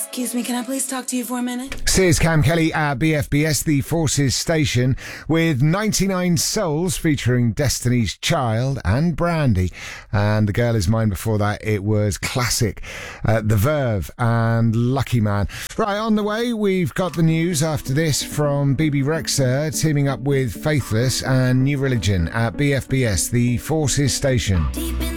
Excuse me, can I please talk to you for a minute? Here's Cam Kelly at BFBS, the Forces station, with 99 Souls featuring Destiny's Child and Brandy. And The Girl Is Mine before that, it was classic. The Verve and Lucky Man. Right, on the way, we've got the news after this from BB Rexha teaming up with Faithless and New Religion at BFBS, the Forces station. Deep in